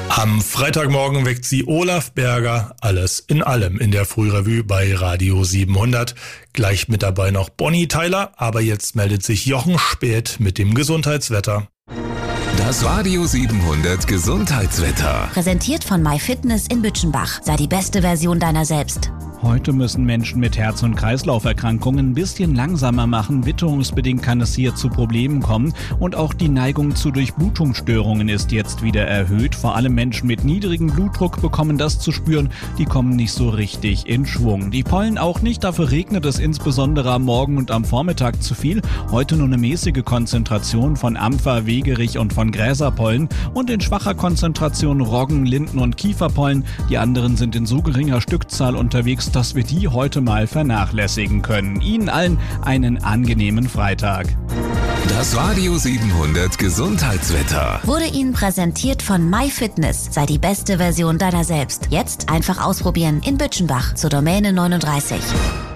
Am Freitagmorgen weckt sie Olaf Berger, alles in allem in der Frührevue bei Radio 700. Gleich mit dabei noch Bonnie Tyler, aber jetzt meldet sich Jochen Späth mit dem Gesundheitswetter. Das Radio 700 Gesundheitswetter. Präsentiert von MyFitness in Bütchenbach. Sei die beste Version deiner selbst. Heute müssen Menschen mit Herz- und Kreislauferkrankungen ein bisschen langsamer machen. Witterungsbedingt kann es hier zu Problemen kommen. Und auch die Neigung zu Durchblutungsstörungen ist jetzt wieder erhöht. Vor allem Menschen mit niedrigem Blutdruck bekommen das zu spüren. Die kommen nicht so richtig in Schwung. Die Pollen auch nicht. Dafür regnet es insbesondere am Morgen und am Vormittag zu viel. Heute nur eine mäßige Konzentration von Ampfer, Wegerich und von Gräserpollen. Und in schwacher Konzentration Roggen, Linden und Kieferpollen. Die anderen sind in so geringer Stückzahl unterwegs, dass wir die heute mal vernachlässigen können. Ihnen allen einen angenehmen Freitag. Das Radio 700 Gesundheitswetter Wurde Ihnen präsentiert von MyFitness. Sei die beste Version deiner selbst. Jetzt einfach ausprobieren in Bütchenbach zur Domäne 39.